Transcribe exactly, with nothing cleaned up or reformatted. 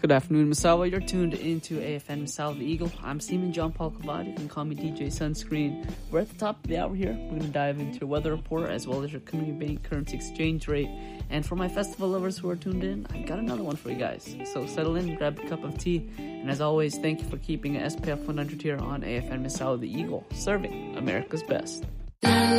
Good afternoon, Misawa. You're tuned into A F N Misawa the Eagle. I'm Seaman John Paul Cavadi. You can call me D J Sunscreen. We're at the top of the hour here. We're going to dive into your weather report as well as your community bank currency exchange rate. And for my festival lovers who are tuned in, I got another one for you guys. So settle in, grab a cup of tea. And as always, thank you for keeping S P F one hundred here on A F N Misawa the Eagle, serving America's best.